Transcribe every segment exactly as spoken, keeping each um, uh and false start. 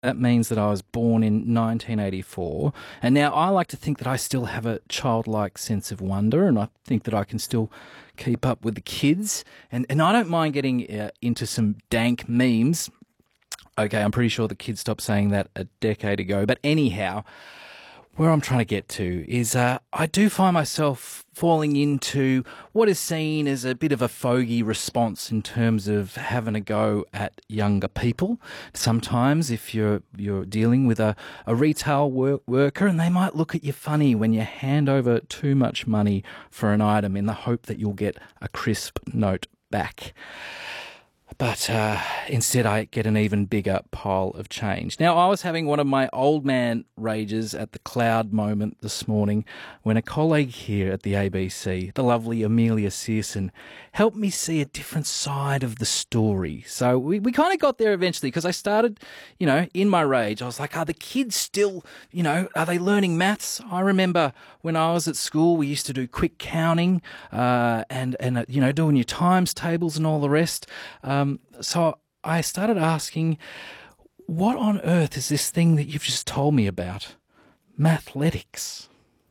That means that I was born in nineteen eighty-four. And now I like to think that I still have a childlike sense of wonder, and I think that I can still keep up with the kids. And, and I don't mind getting uh, into some dank memes. Okay, I'm pretty sure the kids stopped saying that a decade ago. But anyhow, where I'm trying to get to is uh, I do find myself falling into what is seen as a bit of a fogey response in terms of having a go at younger people. Sometimes if you're you're dealing with a, a retail work, worker, and they might look at you funny when you hand over too much money for an item in the hope that you'll get a crisp note back. But uh, instead I get an even bigger pile of change. Now, I was having one of my old man rages at the cloud moment this morning when a colleague here at the A B C, the lovely Amelia Searson, helped me see a different side of the story. So we, we kind of got there eventually because I started, you know, in my rage. I was like, are the kids still, you know, are they learning maths? I remember when I was at school, we used to do quick counting uh, and, and uh, you know, doing your times tables and all the rest. Um, so I started asking, what on earth is this thing that you've just told me about? Mathletics.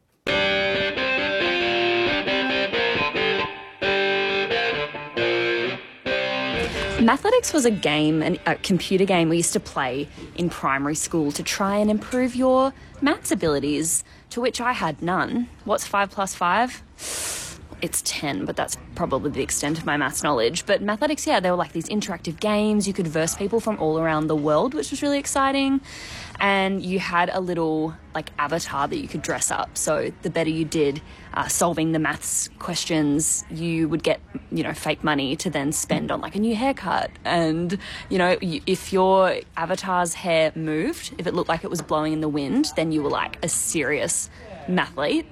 Mathletics was a game, an- a computer game we used to play in primary school to try and improve your maths abilities, to which I had none. What's five plus five? It's ten, but that's probably the extent of my maths knowledge. But Mathletics, yeah, they were like these interactive games. You could verse people from all around the world, which was really exciting. And you had a little like avatar that you could dress up. So the better you did uh, solving the maths questions, you would get, you know, fake money to then spend on like a new haircut. And, you know, you, if your avatar's hair moved, if it looked like it was blowing in the wind, then you were like a serious mathlete.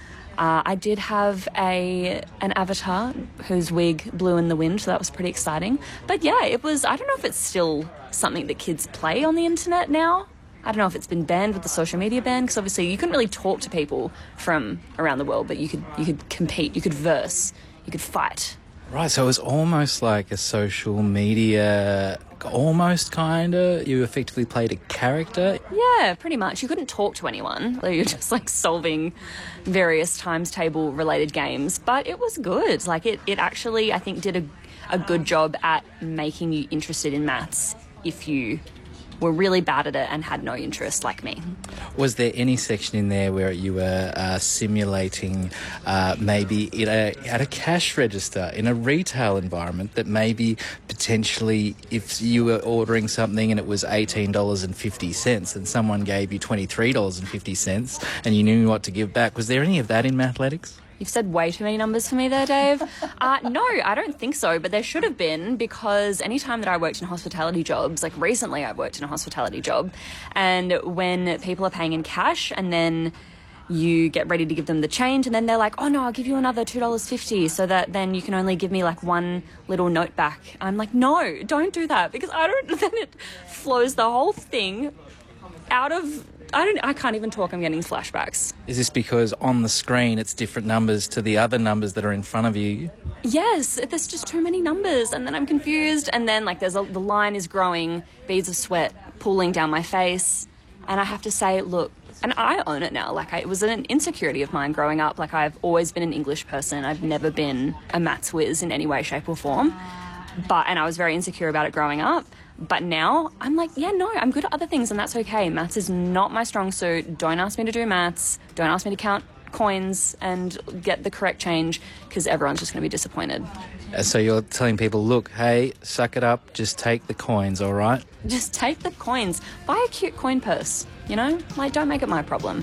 Uh, I did have a an avatar whose wig blew in the wind, so that was pretty exciting. But yeah, it was, I don't know if it's still something that kids play on the internet now. I don't know if it's been banned with the social media ban, because obviously you couldn't really talk to people from around the world, but you could you could compete, you could verse, you could fight. Right, so it was almost like a social media, almost kind of, you effectively played a character. Yeah, pretty much. You couldn't talk to anyone. So you're just like solving various times table related games. But it was good. Like it, it actually, I think, did a, a good job at making you interested in maths if you were really bad at it and had no interest like me. Was there any section in there where you were uh, simulating uh, maybe in a, at a cash register in a retail environment that maybe potentially if you were ordering something and it was eighteen dollars and fifty cents and someone gave you twenty-three dollars and fifty cents and you knew what to give back, was there any of that in Mathletics? You've said way too many numbers for me there, Dave. Uh, no, I don't think so, but there should have been, because any time that I worked in hospitality jobs, like recently I worked in a hospitality job, and when people are paying in cash and then you get ready to give them the change and then they're like, oh no, I'll give you another two dollars fifty so that then you can only give me like one little note back. I'm like, no, don't do that, because I don't, then it flows the whole thing out of... I don't. I can't even talk. I'm getting flashbacks. Is this because on the screen it's different numbers to the other numbers that are in front of you? Yes, there's just too many numbers, and then I'm confused, and then like there's a, the line is growing, beads of sweat pooling down my face, and I have to say, look, and I own it now. Like I, it was an insecurity of mine growing up. Like I've always been an English person. I've never been a maths whiz in any way, shape, or form. But and I was very insecure about it growing up. But now I'm like, yeah, no, I'm good at other things, and that's okay. Maths is not my strong suit. Don't ask me to do maths. Don't ask me to count coins and get the correct change, because everyone's just going to be disappointed. So you're telling people, look, hey, suck it up, just take the coins, all right? Just take the coins. Buy a cute coin purse, you know? Like, don't make it my problem.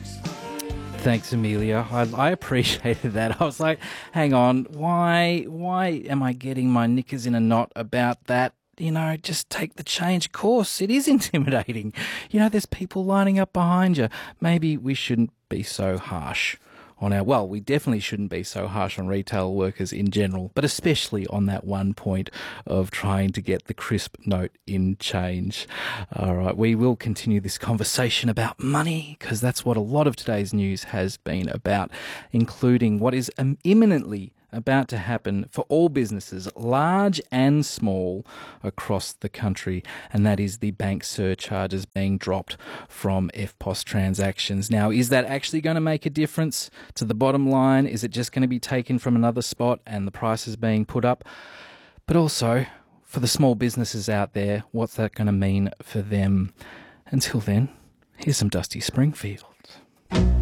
Thanks, Amelia. I, I appreciated that. I was like, hang on, why, why am I getting my knickers in a knot about that? You know, just take the change. Of course, it is intimidating. You know, there's people lining up behind you. Maybe we shouldn't be so harsh on our... Well, we definitely shouldn't be so harsh on retail workers in general, but especially on that one point of trying to get the crisp note in change. All right, we will continue this conversation about money, because that's what a lot of today's news has been about, including what is um, imminently about to happen for all businesses, large and small, across the country, and that is the bank surcharges being dropped from E F T P O S transactions. Now, is that actually going to make a difference to the bottom line? Is it just going to be taken from another spot and the prices being put up? But also, for the small businesses out there, what's that going to mean for them? Until then, here's some Dusty Springfield.